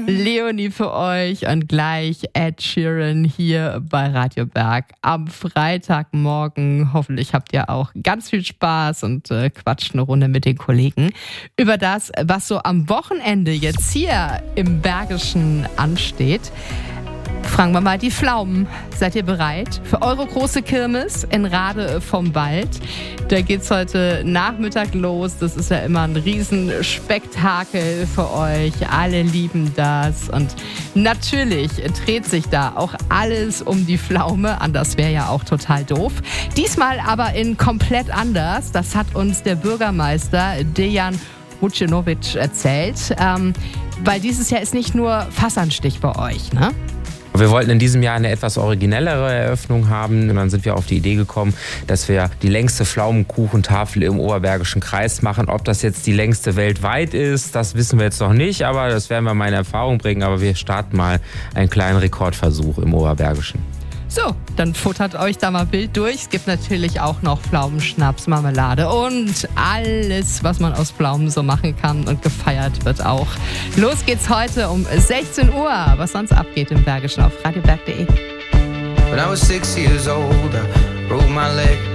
Leonie für euch und gleich Ed Sheeran hier bei Radio Berg am Freitagmorgen. Hoffentlich habt ihr auch ganz viel Spaß und quatscht eine Runde mit den Kollegen über das, was so am Wochenende jetzt hier im Bergischen ansteht. Fragen wir mal die Pflaumen. Seid ihr bereit für eure große Kirmes in Rade vom Wald? Da geht's heute Nachmittag los. Das ist ja immer ein Riesenspektakel für euch. Alle lieben das. Und natürlich dreht sich da auch alles um die Pflaume. Anders wäre ja auch total doof. Diesmal aber in komplett anders. Das hat uns der Bürgermeister Dejan Vucinovic erzählt. Weil dieses Jahr ist nicht nur Fassanstich bei euch, ne? Wir wollten in diesem Jahr eine etwas originellere Eröffnung haben. Und dann sind wir auf die Idee gekommen, dass wir die längste Pflaumenkuchentafel im Oberbergischen Kreis machen. Ob das jetzt die längste weltweit ist, das wissen wir jetzt noch nicht. Aber das werden wir mal in Erfahrung bringen. Aber wir starten mal einen kleinen Rekordversuch im Oberbergischen. So, dann futtert euch da mal wild durch. Es gibt natürlich auch noch Pflaumenschnaps, Marmelade und alles, was man aus Pflaumen so machen kann, und gefeiert wird auch. Los geht's heute um 16 Uhr. Was sonst abgeht im Bergischen auf radioberg.de. When I was 6 years old, I broke my leg.